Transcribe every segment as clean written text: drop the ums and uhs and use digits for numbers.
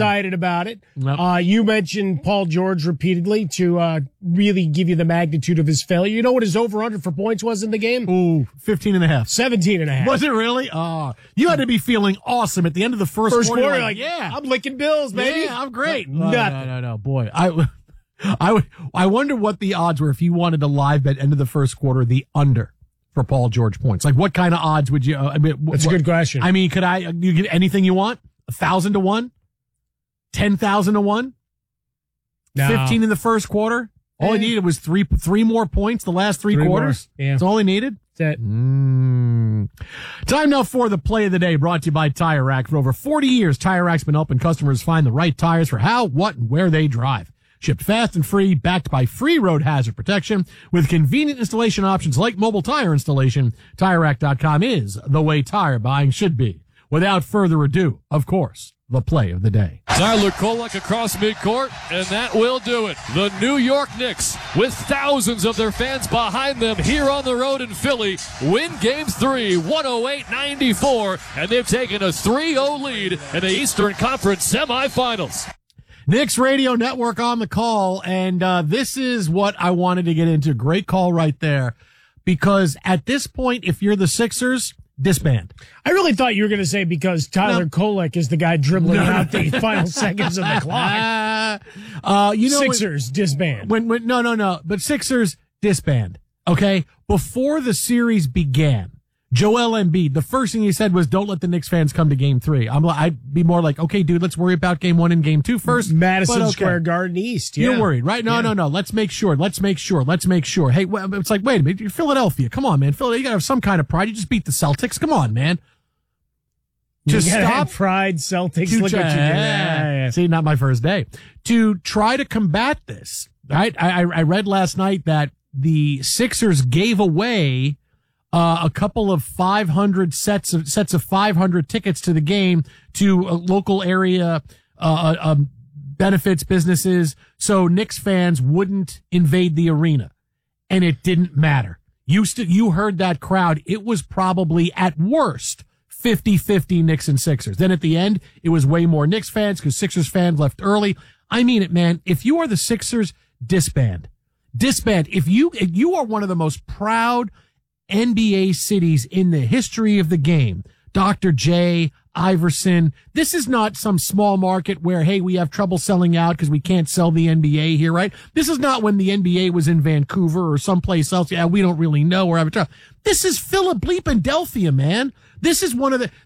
excited about it. Yep. You mentioned Paul George repeatedly to really give you the magnitude of his failure. You know what his over-under for points was in the game? Ooh, 15.5. 17.5. Was it really? You had to be feeling awesome at the end of the first quarter. Like, yeah, I'm licking bills, baby. Yeah, I'm great. Nothing. No. Boy, I wonder what the odds were if you wanted to live bet end of the first quarter, the under for Paul George points. Like, what kind of odds would you? That's a good question. I mean, you get anything you want? 1,000 to 1, 10,000 to 1, No. 15 in the first quarter. All he needed was three more points the last three quarters. More. Yeah. That's all he needed. That's it. Time now for the play of the day, brought to you by Tire Rack. For over 40 years, Tire Rack's been helping customers find the right tires for how, what, and where they drive. Shipped fast and free, backed by free road hazard protection, with convenient installation options like mobile tire installation. TireRack.com is the way tire buying should be. Without further ado, of course, the play of the day. Tyler Kolek across midcourt, and that will do it. The New York Knicks, with thousands of their fans behind them here on the road in Philly, win Game 3, 108-94, and they've taken a 3-0 lead in the Eastern Conference semifinals. Knicks Radio Network on the call, and this is what I wanted to get into. Great call right there, because at this point, if you're the Sixers, disband. I really thought you were going to say because Tyler Kolek is the guy dribbling out the final seconds of the clock. Sixers disband. No. But Sixers disband. Okay? Before the series began, Joel Embiid, the first thing he said was, don't let the Knicks fans come to Game 3. I'd be more like, okay, dude, let's worry about Game 1 and Game 2 first. Madison Square Garden East. Yeah. You're worried, right? No. Let's make sure. Hey, it's like, wait a minute. You're Philadelphia. Come on, man. Philly, you gotta have some kind of pride. You just beat the Celtics. Come on, man. Just stop pride, Celtics. Look what you did. Yeah. See, not my first day. To try to combat this, right? I read last night that the Sixers gave away a couple of 500 sets of 500 tickets to the game to local area benefits businesses, so Knicks fans wouldn't invade the arena, and it didn't matter. You heard that crowd. It was probably at worst 50-50 Knicks and Sixers. Then at the end, it was way more Knicks fans because Sixers fans left early. I mean it, man. If you are the Sixers, disband. If you are one of the most proud NBA cities in the history of the game, Dr. J, Iverson. This is not some small market where, hey, we have trouble selling out because we can't sell the NBA here, right? This is not when the NBA was in Vancouver or someplace else. Yeah, we don't really know. We're having trouble. This is Philadelphia, man. This is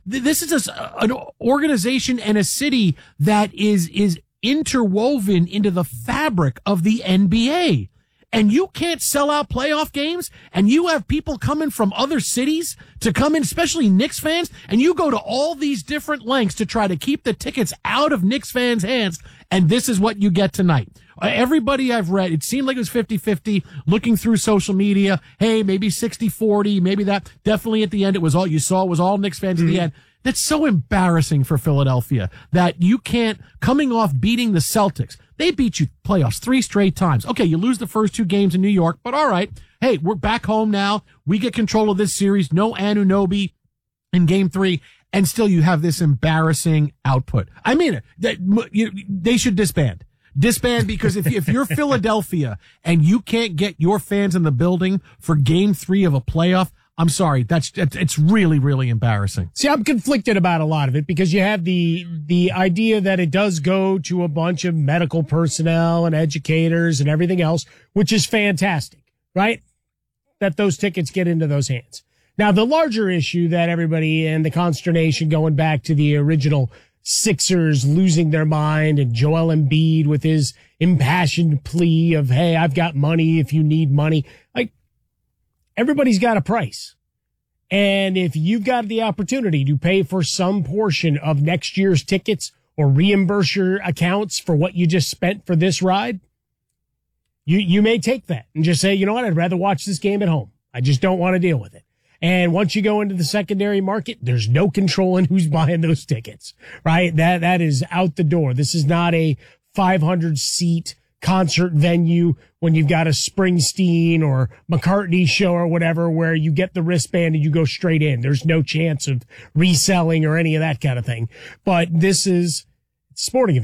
an organization and a city that is interwoven into the fabric of the NBA. And you can't sell out playoff games, and you have people coming from other cities to come in, especially Knicks fans, and you go to all these different lengths to try to keep the tickets out of Knicks fans' hands, and this is what you get tonight. Everybody I've read, it seemed like it was 50-50, looking through social media, hey, maybe 60-40, maybe that. Definitely at the end, you saw it was all Knicks fans at the end. That's so embarrassing for Philadelphia that you can't, coming off beating the Celtics. They beat you playoffs 3 straight times. Okay, you lose the first 2 games in New York, but all right. Hey, we're back home now. We get control of this series. No Anunoby in Game 3, and still you have this embarrassing output. I mean, they should disband. Disband, because if you're Philadelphia and you can't get your fans in the building for Game 3 of a playoff, I'm sorry. It's really, really embarrassing. See, I'm conflicted about a lot of it because you have the idea that it does go to a bunch of medical personnel and educators and everything else, which is fantastic, right? That those tickets get into those hands. Now, the larger issue that everybody and the consternation going back to the original Sixers losing their mind and Joel Embiid with his impassioned plea of, hey, I've got money if you need money. Like, everybody's got a price. And if you've got the opportunity to pay for some portion of next year's tickets or reimburse your accounts for what you just spent for this ride, you may take that and just say, you know what, I'd rather watch this game at home. I just don't want to deal with it. And once you go into the secondary market, there's no control in who's buying those tickets, right? That is out the door. This is not a 500 seat concert venue when you've got a Springsteen or McCartney show or whatever where you get the wristband and you go straight in. There's no chance of reselling or any of that kind of thing. But this is sporting event.